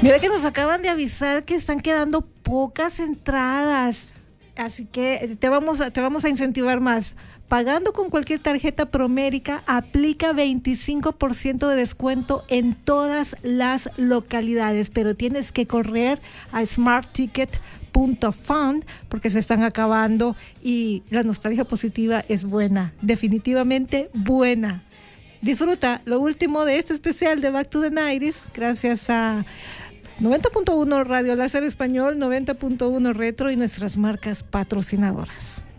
Mira que nos acaban de avisar que están quedando pocas entradas, así que te vamos a incentivar más. Pagando con cualquier tarjeta Promérica, aplica 25% de descuento en todas las localidades, pero tienes que correr a smartticket.fund porque se están acabando y la nostalgia positiva es buena, definitivamente buena. Disfruta lo último de este especial de Back to the 90s gracias a 90.1 Radio Láser Español, 90.1 Retro y nuestras marcas patrocinadoras.